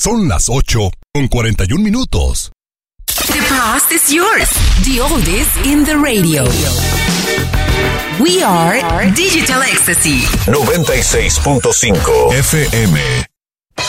Son las 8:41. The past is yours. The oldies in the radio. We are Digital Ecstasy 96.5 FM.